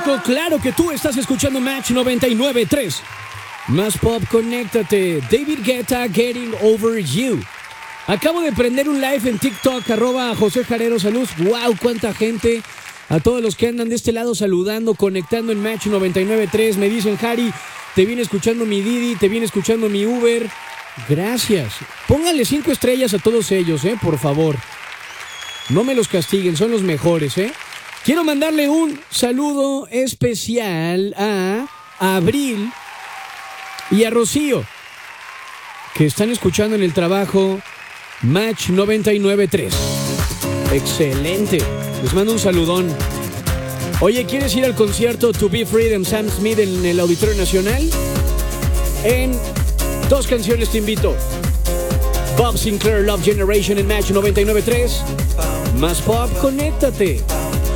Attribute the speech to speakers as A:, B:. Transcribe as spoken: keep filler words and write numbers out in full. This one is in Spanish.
A: México, claro que tú estás escuchando Match noventa y nueve punto tres. Más pop, conéctate. David Guetta, Getting Over You. Acabo de prender un live en TikTok, arroba José Jarero Salud. ¡Wow! ¡Cuánta gente! A todos los que andan de este lado saludando, conectando en Match noventa y nueve punto tres. Me dicen, Jari, te viene escuchando mi Didi, te viene escuchando mi Uber. Gracias. Pónganle cinco estrellas a todos ellos, eh, por favor. No me los castiguen, son los mejores, eh. Quiero mandarle un saludo especial a Abril y a Rocío, que están escuchando en el trabajo Match noventa y nueve punto tres. Excelente. Les mando un saludón. Oye, ¿quieres ir al concierto To Be Free de Sam Smith en el Auditorio Nacional? En dos canciones te invito. Bob Sinclair, Love Generation en Match noventa y nueve punto tres. Más pop, conéctate.